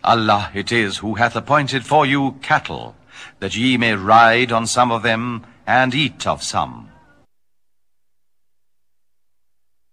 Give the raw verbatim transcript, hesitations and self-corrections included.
Allah it is who hath appointed for you cattle, that ye may ride on some of them, and eat of some.